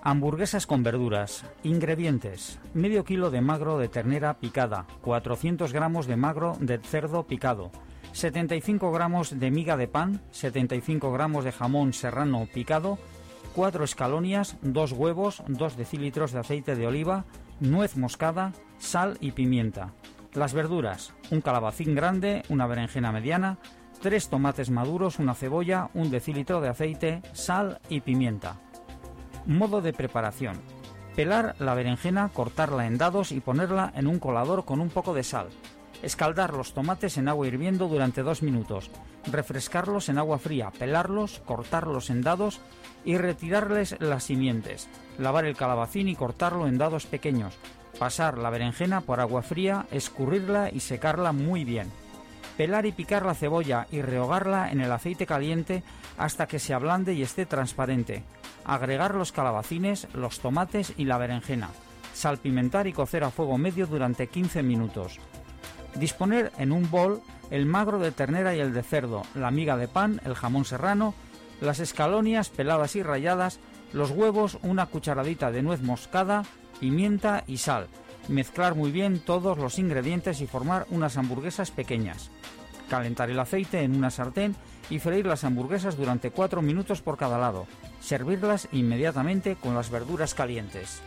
Hamburguesas con verduras. Ingredientes: medio kilo de magro de ternera picada, 400 gramos de magro de cerdo picado, 75 gramos de miga de pan, 75 gramos de jamón serrano picado, 4 escalonias, 2 huevos, 2 decilitros de aceite de oliva, nuez moscada, sal y pimienta. Las verduras: un calabacín grande, una berenjena mediana, 3 tomates maduros, una cebolla, 1 decilitro de aceite, sal y pimienta. Modo de preparación: pelar la berenjena, cortarla en dados y ponerla en un colador con un poco de sal. Escaldar los tomates en agua hirviendo durante 2 minutos. Refrescarlos en agua fría, pelarlos, cortarlos en dados y retirarles las simientes. Lavar el calabacín y cortarlo en dados pequeños. Pasar la berenjena por agua fría, escurrirla y secarla muy bien. Pelar y picar la cebolla y rehogarla en el aceite caliente hasta que se ablande y esté transparente. Agregar los calabacines, los tomates y la berenjena. Salpimentar y cocer a fuego medio durante 15 minutos. Disponer en un bol el magro de ternera y el de cerdo, la miga de pan, el jamón serrano, las escalonias peladas y ralladas, los huevos, una cucharadita de nuez moscada, pimienta y sal. Mezclar muy bien todos los ingredientes y formar unas hamburguesas pequeñas. Calentar el aceite en una sartén y freír las hamburguesas durante 4 minutos por cada lado. Servirlas inmediatamente con las verduras calientes.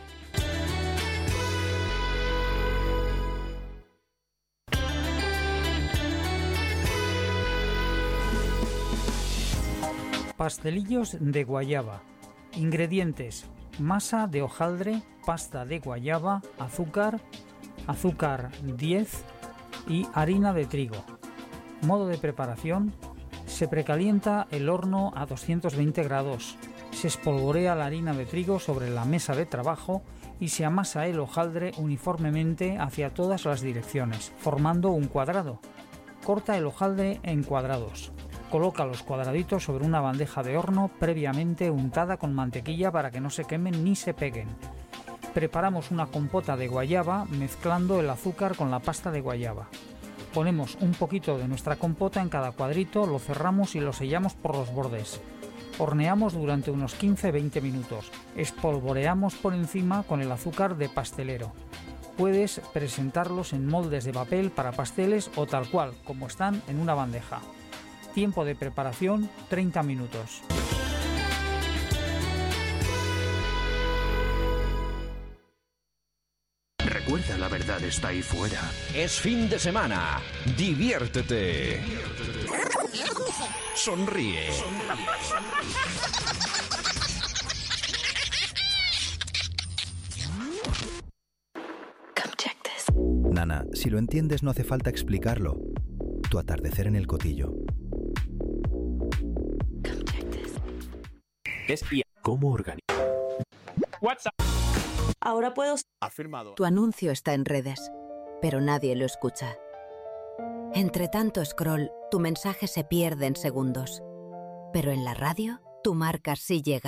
Pastelillos de guayaba. Ingredientes: masa de hojaldre, pasta de guayaba, azúcar 10 y harina de trigo. Modo de preparación: se precalienta el horno a 220 grados, se espolvorea la harina de trigo sobre la mesa de trabajo y se amasa el hojaldre uniformemente hacia todas las direcciones, formando un cuadrado. Corta el hojaldre en cuadrados. Coloca los cuadraditos sobre una bandeja de horno previamente untada con mantequilla para que no se quemen ni se peguen. Preparamos una compota de guayaba mezclando el azúcar con la pasta de guayaba. Ponemos un poquito de nuestra compota en cada cuadrito, lo cerramos y lo sellamos por los bordes. Horneamos durante unos 15-20 minutos. Espolvoreamos por encima con el azúcar de pastelero. Puedes presentarlos en moldes de papel para pasteles o tal cual, como están en una bandeja. Tiempo de preparación: 30 minutos. Recuerda, la verdad está ahí fuera. Es fin de semana. Diviértete. Sonríe. Nana, si lo entiendes no hace falta explicarlo. Tu atardecer en el Cotillo. Es cómo organizar. WhatsApp. Ahora puedo... Afirmado. Tu anuncio está en redes, pero nadie lo escucha. Entre tanto scroll, tu mensaje se pierde en segundos. Pero en la radio, tu marca sí llega.